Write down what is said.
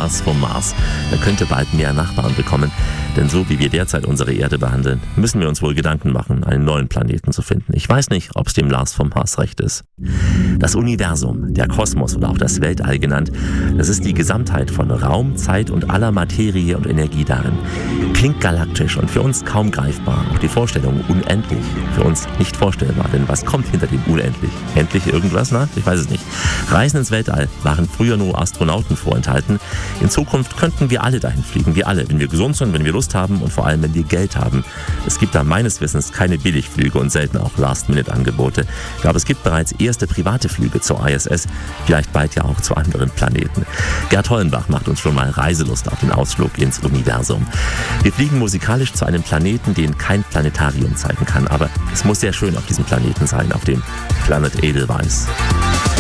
Lars vom Mars. Er könnte bald mehr Nachbarn bekommen. Denn so wie wir derzeit unsere Erde behandeln, müssen wir uns wohl Gedanken machen, einen neuen Planeten zu finden. Ich weiß nicht, ob es dem Lars vom Mars recht ist. Das Universum, der Kosmos oder auch das Weltall genannt, das ist die Gesamtheit von Raum, Zeit und aller Materie und Energie darin. Klingt galaktisch und für uns kaum greifbar. Auch die Vorstellung unendlich für uns nicht vorstellbar. Denn was kommt hinter dem Unendlich? Endlich irgendwas? Na, ich weiß es nicht. Reisen ins Weltall waren früher nur Astronauten vorenthalten. In Zukunft könnten wir alle dahin fliegen. Wir alle, wenn wir gesund sind, wenn wir Lust haben und vor allem, wenn wir Geld haben. Es gibt da meines Wissens keine Billigflüge und selten auch Last-Minute-Angebote. Ich glaube, es gibt bereits erste private Flüge zur ISS, vielleicht bald ja auch zu anderen Planeten. Gerd Hollenbach macht uns schon mal Reiselust auf den Ausflug ins Universum. Wir fliegen musikalisch zu einem Planeten, den kein Planetarium zeigen kann, aber es muss sehr schön auf diesem Planeten sein, auf dem Planet Edelweiss.